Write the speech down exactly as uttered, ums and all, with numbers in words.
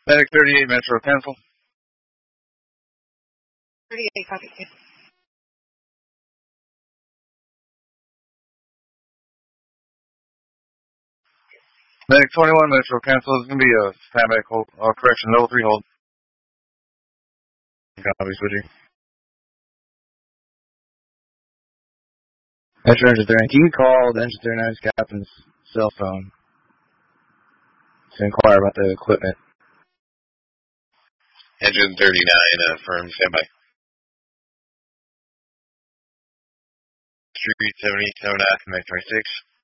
Medic thirty-eight, Metro, cancel. thirty-eight, copy. Medic twenty-one, Metro, cancel. It's going to be a standby hold. Uh, correction, level three hold. Copy, switching. Metro Engine thirty-nine, can you call the Engine thirty-nine's captain's cell phone to inquire about the equipment? Engine thirty-nine, uh, firm, standby. Street seventy-seven, Medic twenty-six.